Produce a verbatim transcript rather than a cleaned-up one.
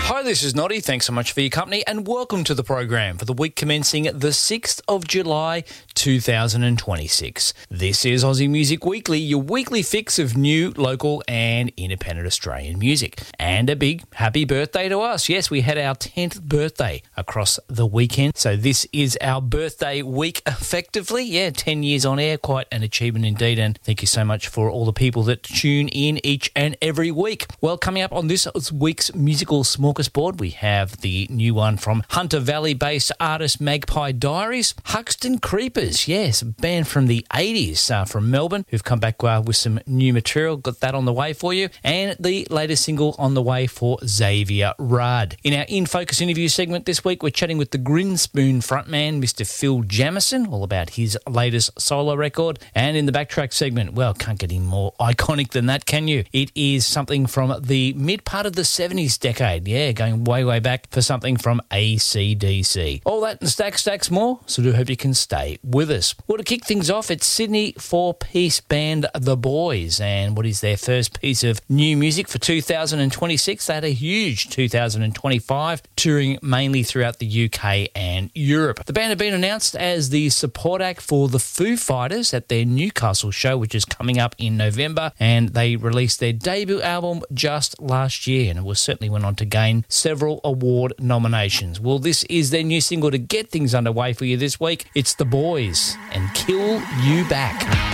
Hi, this is Noddy. Thanks so much for your company and welcome to the program for the week commencing the sixth of July two thousand twenty-six. This is Aussie Music Weekly, your weekly fix of new, local and independent Australian music. And a big happy birthday to us. Yes, we had our tenth birthday across the weekend. So this is our birthday week effectively. Yeah, ten years on air, quite an achievement indeed. And thank you so much for all the people that tune in each and every week. Well, coming up on this week's musical smorgasbord, we have the new one from Hunter Valley-based artist Magpie Diaries, Huxton Creepers. Yes, a band from the eighties uh, from Melbourne who've come back uh, with some new material. Got that on the way for you. And the latest single on the way for Xavier Rudd. In our In Focus interview segment this week, we're chatting with the Grinspoon frontman, Mister Phil Jamieson, all about his latest solo record. And in the Backtrack segment, well, can't get any more iconic than that, can you? It is something from the mid part of the seventies decade. Yeah, going way, way back for something from A C D C. All that and stacks, stacks more, so do hope you can stay with us. Well, to kick things off, it's Sydney four-piece band The Boys, and what is their first piece of new music for two thousand twenty-six? They had a huge two thousand twenty-five, touring mainly throughout the U K and Europe. The band have been announced as the support act for the Foo Fighters at their Newcastle show, which is coming up in November, and they released their debut album just last year, and it was certainly went on to gain several award nominations. Well, this is their new single to get things underway for you this week. It's The Boys and Kill You Back.